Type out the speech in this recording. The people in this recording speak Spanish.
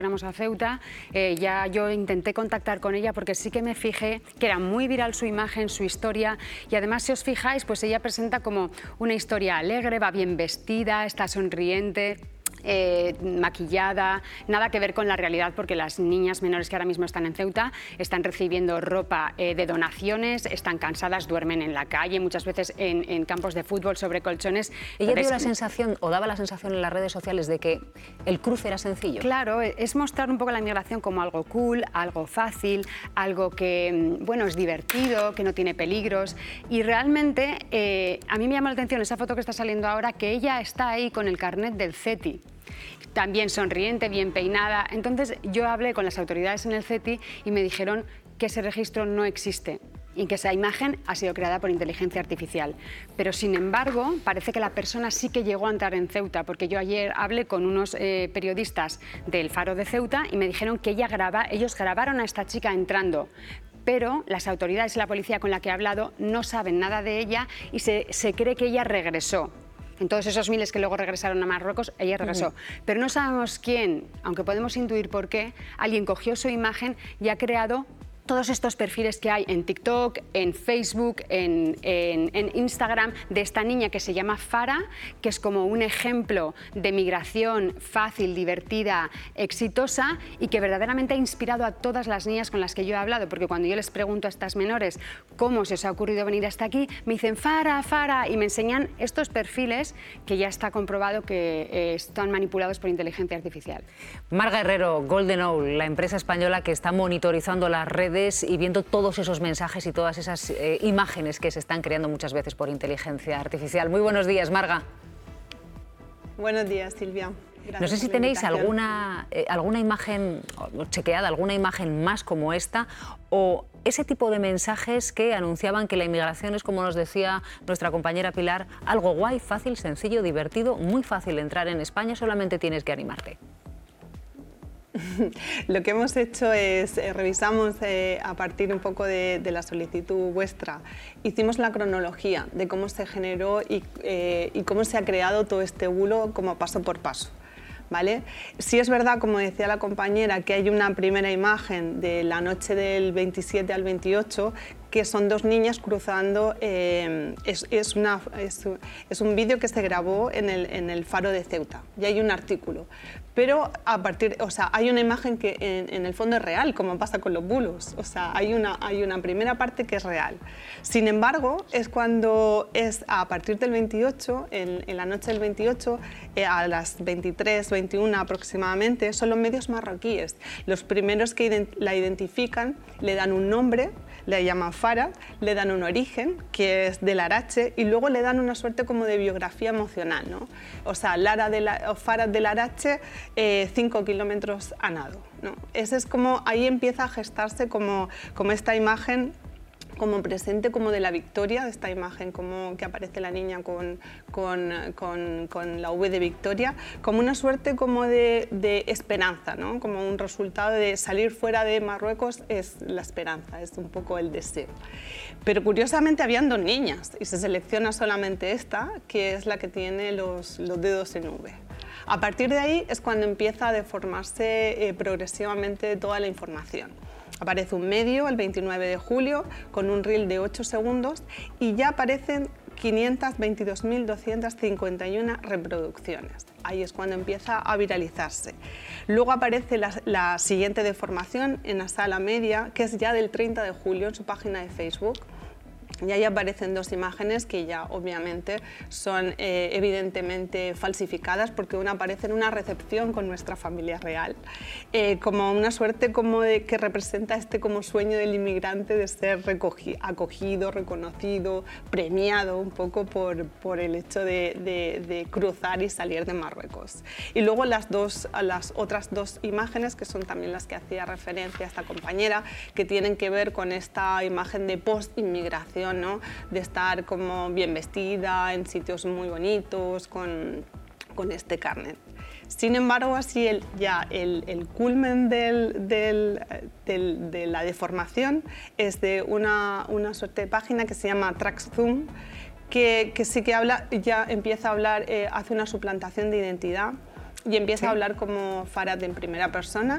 fuéramos a Ceuta, ya yo intenté contactar con ella porque sí que me fijé que era muy viral su imagen, su historia, y además, si os fijáis, pues ella presenta como una historia alegre, va bien vestida, está sonriente, maquillada, nada que ver con la realidad, porque las niñas menores que ahora mismo están en Ceuta están recibiendo ropa de donaciones, están cansadas, duermen en la calle, muchas veces en campos de fútbol sobre colchones. ¿Ella dio la sensación o daba la sensación en las redes sociales de que el cruce era sencillo? Claro, es mostrar un poco la inmigración como algo cool, algo fácil, algo que, bueno, es divertido, que no tiene peligros, y realmente a mí me llamó la atención esa foto que está saliendo ahora, que ella está ahí con el carnet del CETI. También sonriente, bien peinada. Entonces yo hablé con las autoridades en el CETI y me dijeron que ese registro no existe y que esa imagen ha sido creada por inteligencia artificial. Pero sin embargo, parece que la persona sí que llegó a entrar en Ceuta, porque yo ayer hablé con unos periodistas del Faro de Ceuta y me dijeron que ellos grabaron a esta chica entrando. Pero las autoridades y la policía con la que he hablado no saben nada de ella y se cree que ella regresó. En todos esos miles que luego regresaron a Marruecos, ella regresó. Pero no sabemos quién, aunque podemos intuir por qué, alguien cogió su imagen y ha creado todos estos perfiles que hay en TikTok, en Facebook, en Instagram, de esta niña que se llama Farah, que es como un ejemplo de migración fácil, divertida, exitosa, y que verdaderamente ha inspirado a todas las niñas con las que yo he hablado, porque cuando yo les pregunto a estas menores cómo se os ha ocurrido venir hasta aquí, me dicen Farah, Farah, y me enseñan estos perfiles que ya está comprobado que están manipulados por inteligencia artificial. Marga Herrero, Golden Owl, la empresa española que está monitorizando las redes y viendo todos esos mensajes y todas esas imágenes que se están creando muchas veces por inteligencia artificial. Muy buenos días, Marga. Buenos días, Silvia. Gracias no sé si por la tenéis invitación. alguna imagen chequeada, alguna imagen más como esta, o ese tipo de mensajes que anunciaban que la inmigración es, como nos decía nuestra compañera Pilar, algo guay, fácil, sencillo, divertido, muy fácil entrar en España, solamente tienes que animarte. Lo que hemos hecho es, revisamos a partir un poco de la solicitud vuestra, hicimos la cronología de cómo se generó y cómo se ha creado todo este bulo como paso por paso. ¿Vale? Sí es verdad, como decía la compañera, que hay una primera imagen de la noche del 27 al 28, que son dos niñas cruzando, es un vídeo que se grabó en el Faro de Ceuta, y hay un artículo. Pero hay una imagen que en el fondo es real, como pasa con los bulos. O sea, hay una primera parte que es real. Sin embargo, es cuando es a partir del 28, en la noche del 28, a las 23, 21 aproximadamente, son los medios marroquíes. Los primeros que la identifican, le dan un nombre, le llaman Farah, le dan un origen, que es del Arache, y luego le dan una suerte como de biografía emocional, ¿no? O sea, Farah del Arache, 5 kilómetros a nado, ¿no? Ese es como, ahí empieza a gestarse como esta imagen, como presente como de la victoria, esta imagen como que aparece la niña con la V de victoria, como una suerte como de esperanza, ¿no? Como un resultado de salir fuera de Marruecos es la esperanza, es un poco el deseo. Pero curiosamente habían dos niñas y se selecciona solamente esta, que es la que tiene los dedos en V. A partir de ahí es cuando empieza a deformarse progresivamente toda la información. Aparece un medio el 29 de julio con un reel de 8 segundos y ya aparecen 522.251 reproducciones. Ahí es cuando empieza a viralizarse. Luego aparece la siguiente deformación en la sala media, que es ya del 30 de julio en su página de Facebook. Y ahí aparecen dos imágenes que ya obviamente son evidentemente falsificadas, porque una aparece en una recepción con nuestra familia real, como una suerte como de que representa como sueño del inmigrante de ser acogido, reconocido, premiado un poco por el hecho de cruzar y salir de Marruecos. Y luego las otras dos imágenes, que son también las que hacía referencia esta compañera, que tienen que ver con esta imagen de post-inmigración, ¿no? De estar como bien vestida, en sitios muy bonitos, con este carnet. Sin embargo, así el culmen de la deformación es de una suerte de página que se llama TrackZoom, que sí que ya empieza a hablar, hace una suplantación de identidad y empieza a hablar como Farah en primera persona